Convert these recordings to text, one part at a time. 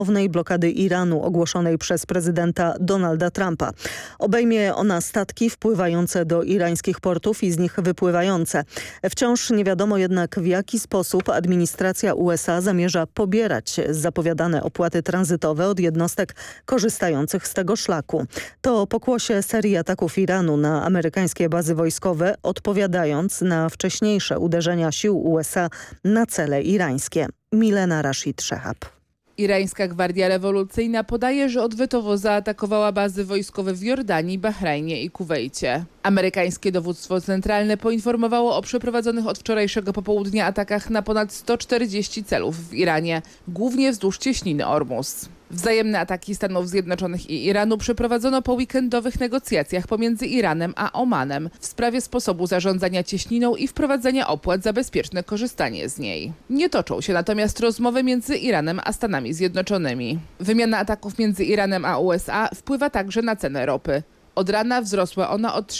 blokady Iranu ogłoszonej przez prezydenta Donalda Trumpa. Obejmie ona statki wpływające do irańskich portów i z nich wypływające. Wciąż nie wiadomo jednak, w jaki sposób administracja USA zamierza pobierać zapowiadane opłaty tranzytowe od jednostek korzystających z tego szlaku. To pokłosie serii ataków Iranu na amerykańskie bazy wojskowe, odpowiadając na wcześniejsze uderzenia sił USA na cele irańskie. Milena Rashid Szehab. Irańska Gwardia Rewolucyjna podaje, że odwetowo zaatakowała bazy wojskowe w Jordanii, Bahrajnie i Kuwejcie. Amerykańskie dowództwo centralne poinformowało o przeprowadzonych od wczorajszego popołudnia atakach na ponad 140 celów w Iranie, głównie wzdłuż cieśniny Ormus. Wzajemne ataki Stanów Zjednoczonych i Iranu przeprowadzono po weekendowych negocjacjach pomiędzy Iranem a Omanem w sprawie sposobu zarządzania cieśniną i wprowadzenia opłat za bezpieczne korzystanie z niej. Nie toczą się natomiast rozmowy między Iranem a Stanami Zjednoczonymi. Wymiana ataków między Iranem a USA wpływa także na cenę ropy. Od rana wzrosła ona o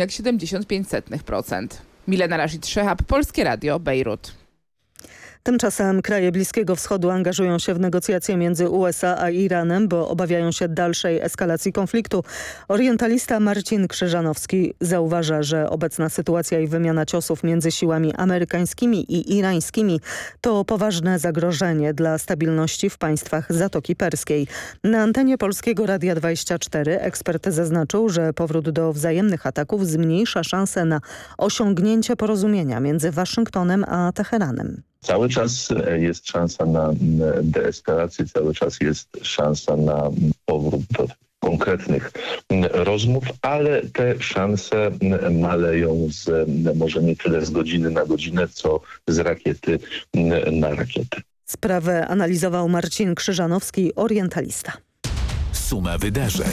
3,75%. Milena Rashid Szehab, Polskie Radio, Bejrut. Tymczasem kraje Bliskiego Wschodu angażują się w negocjacje między USA a Iranem, bo obawiają się dalszej eskalacji konfliktu. Orientalista Marcin Krzyżanowski zauważa, że obecna sytuacja i wymiana ciosów między siłami amerykańskimi i irańskimi to poważne zagrożenie dla stabilności w państwach Zatoki Perskiej. Na antenie Polskiego Radia 24 ekspert zaznaczył, że powrót do wzajemnych ataków zmniejsza szanse na osiągnięcie porozumienia między Waszyngtonem a Teheranem. Cały czas jest szansa na deeskalację, cały czas jest szansa na powrót do konkretnych rozmów, ale te szanse maleją może nie tyle z godziny na godzinę, co z rakiety na rakietę. Sprawę analizował Marcin Krzyżanowski, orientalista. Suma wydarzeń.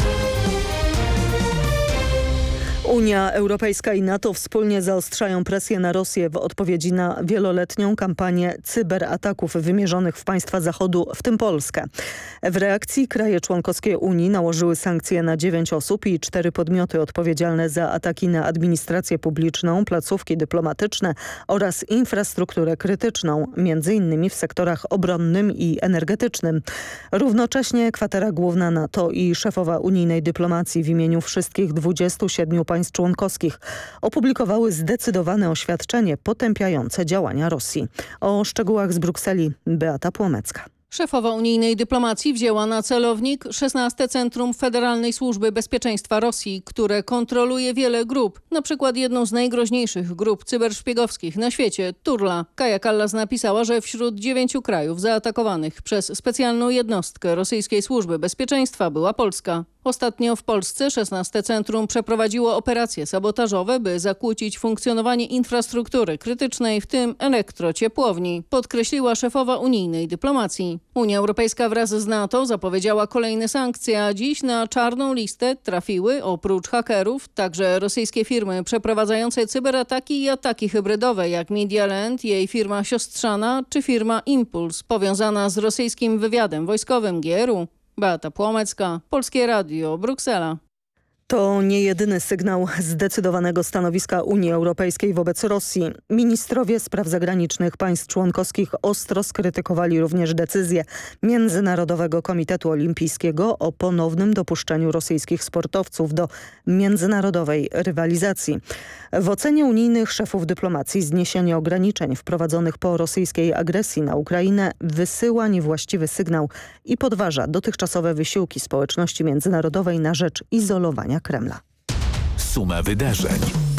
Unia Europejska i NATO wspólnie zaostrzają presję na Rosję w odpowiedzi na wieloletnią kampanię cyberataków wymierzonych w państwa Zachodu, w tym Polskę. W reakcji kraje członkowskie Unii nałożyły sankcje na 9 osób i 4 podmioty odpowiedzialne za ataki na administrację publiczną, placówki dyplomatyczne oraz infrastrukturę krytyczną, m.in. w sektorach obronnym i energetycznym. Równocześnie kwatera główna NATO i szefowa unijnej dyplomacji w imieniu wszystkich 27 państw członkowskich opublikowały zdecydowane oświadczenie potępiające działania Rosji. O szczegółach z Brukseli Beata Płomecka. Szefowa unijnej dyplomacji wzięła na celownik 16. Centrum Federalnej Służby Bezpieczeństwa Rosji, które kontroluje wiele grup, na przykład jedną z najgroźniejszych grup cyberszpiegowskich na świecie, Turla. Kaja Kallas napisała, że wśród 9 krajów zaatakowanych przez specjalną jednostkę rosyjskiej służby bezpieczeństwa była Polska. Ostatnio w Polsce 16. Centrum przeprowadziło operacje sabotażowe, by zakłócić funkcjonowanie infrastruktury krytycznej, w tym elektrociepłowni, podkreśliła szefowa unijnej dyplomacji. Unia Europejska wraz z NATO zapowiedziała kolejne sankcje, a dziś na czarną listę trafiły oprócz hakerów także rosyjskie firmy przeprowadzające cyberataki i ataki hybrydowe, jak Medialand, jej firma siostrzana czy firma Impuls, powiązana z rosyjskim wywiadem wojskowym GRU. Beata Płomecka, Polskie Radio, Bruksela. To nie jedyny sygnał zdecydowanego stanowiska Unii Europejskiej wobec Rosji. Ministrowie spraw zagranicznych państw członkowskich ostro skrytykowali również decyzję Międzynarodowego Komitetu Olimpijskiego o ponownym dopuszczeniu rosyjskich sportowców do międzynarodowej rywalizacji. W ocenie unijnych szefów dyplomacji zniesienie ograniczeń wprowadzonych po rosyjskiej agresji na Ukrainę wysyła niewłaściwy sygnał i podważa dotychczasowe wysiłki społeczności międzynarodowej na rzecz izolowania Kremla. Suma wydarzeń.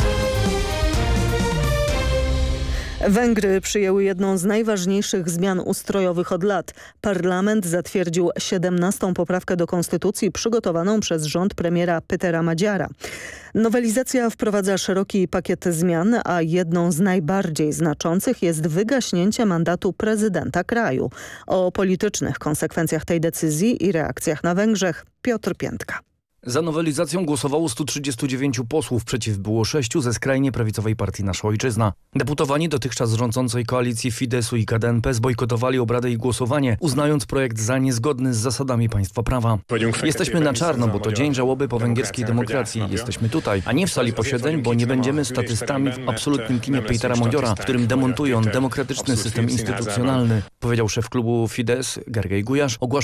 Węgry przyjęły jedną z najważniejszych zmian ustrojowych od lat. Parlament zatwierdził 17. poprawkę do konstytucji przygotowaną przez rząd premiera Petera Madziara. Nowelizacja wprowadza szeroki pakiet zmian, a jedną z najbardziej znaczących jest wygaśnięcie mandatu prezydenta kraju. O politycznych konsekwencjach tej decyzji i reakcjach na Węgrzech Piotr Piętka. Za nowelizacją głosowało 139 posłów, przeciw było 6 ze skrajnie prawicowej partii Nasza Ojczyzna. Deputowani dotychczas rządzącej koalicji Fideszu i KDNP zbojkotowali obrady i głosowanie, uznając projekt za niezgodny z zasadami państwa prawa. Jesteśmy na czarno, bo to dzień żałoby po węgierskiej demokracji. Jesteśmy tutaj, a nie w sali posiedzeń, bo nie będziemy statystami w absolutnym teamie Petera Modziora, w którym demontują demokratyczny system instytucjonalny, powiedział szef klubu Fidesz Gergely Gulyás.